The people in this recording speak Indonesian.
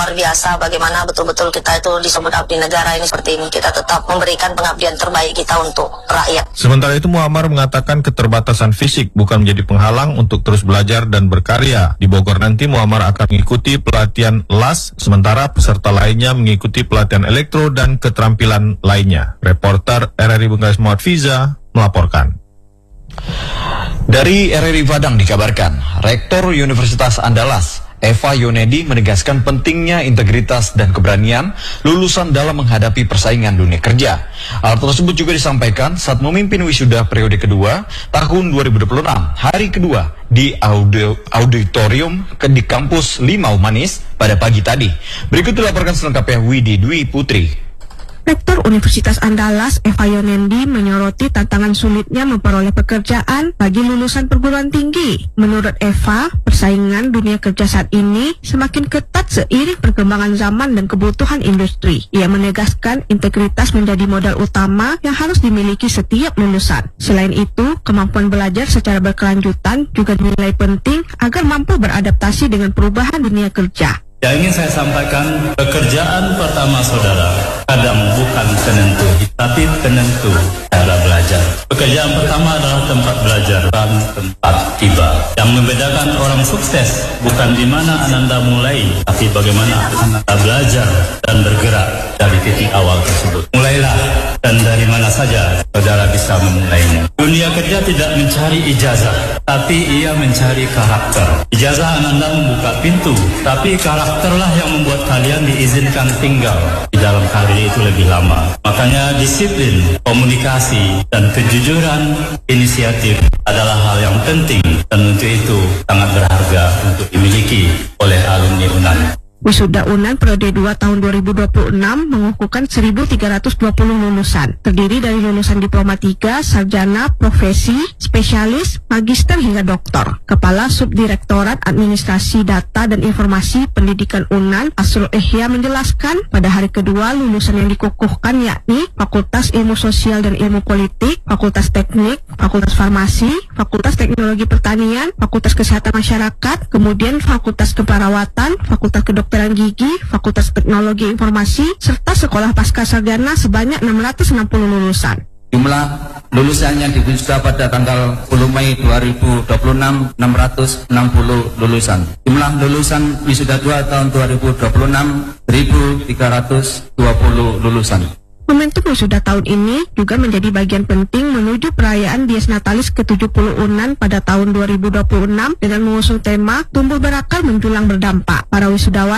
luar biasa bagaimana betul-betul kita itu disebut abdi negara ini seperti ini. Kita tetap memberikan pengabdian terbaik kita untuk rakyat. Sementara itu Muammar mengatakan keterbatasan fisik bukan menjadi penghalang untuk terus belajar dan berkarya. Di Bogor nanti Muammar akan mengikuti pelatihan LAS, sementara peserta lainnya mengikuti pelatihan elektro dan keterampilan lainnya. Reporter RRI Bengkalis Muhammad Fiza melaporkan. Dari RRI Padang dikabarkan, Rektor Universitas Andalas Eva Yonedi menegaskan pentingnya integritas dan keberanian lulusan dalam menghadapi persaingan dunia kerja. Hal tersebut juga disampaikan saat memimpin wisuda periode kedua tahun 2026, hari kedua di auditorium di kampus Limau Manis pada pagi tadi. Berikut dilaporkan selengkapnya Widi Dwi Putri. Rektor Universitas Andalas Eva Yonedi menyoroti tantangan sulitnya memperoleh pekerjaan bagi lulusan perguruan tinggi. Menurut Eva, persaingan dunia kerja saat ini semakin ketat seiring perkembangan zaman dan kebutuhan industri. Ia menegaskan integritas menjadi modal utama yang harus dimiliki setiap lulusan. Selain itu, kemampuan belajar secara berkelanjutan juga dinilai penting agar mampu beradaptasi dengan perubahan dunia kerja. Yang ingin saya sampaikan, pekerjaan pertama saudara kadang bukan penentu, tapi penentu cara belajar. Pekerjaan pertama adalah tempat belajar dan tempat tiba. Yang membedakan orang sukses bukan di mana Ananda mulai, tapi bagaimana Ananda belajar dan bergerak dari titik awal tersebut. Mulailah, dan dari mana saja saudara bisa memulainya. Dunia kerja tidak mencari ijazah, tapi ia mencari karakter. Ijazah Ananda membuka pintu, tapi karakterlah yang membuat kalian diizinkan tinggal di dalam karir itu lebih lama. Makanya disiplin, komunikasi, dan kejujuran inisiatif adalah hal yang penting, dan untuk itu sangat berharga untuk dimiliki oleh alumni UNAN. Wisuda UNAN periode 2 tahun 2026 mengukuhkan 1.320 lulusan, terdiri dari lulusan diploma 3, sarjana, profesi, spesialis, magister hingga doktor. Kepala Subdirektorat Administrasi Data dan Informasi Pendidikan UNAN, Asrul Ihya menjelaskan, pada hari kedua lulusan yang dikukuhkan yakni Fakultas Ilmu Sosial dan Ilmu Politik, Fakultas Teknik, Fakultas Farmasi, Fakultas Teknologi Pertanian, Fakultas Kesehatan Masyarakat, kemudian Fakultas Keperawatan, Fakultas Kedokteran Gigi, Fakultas Teknologi Informasi, serta Sekolah Pasca Sarjana sebanyak 660 lulusan. Jumlah lulusan yang diwisuda pada tanggal 10 Mei 2026, 660 lulusan. Jumlah lulusan wisuda 2 tahun 2026, 1.320 lulusan. Momentum wisuda tahun ini juga menjadi bagian penting menuju perayaan Dies Natalis ke-70 UNAN pada tahun 2026 dengan mengusung tema Tumbuh Berakar Menjulang Berdampak. Para wisudawan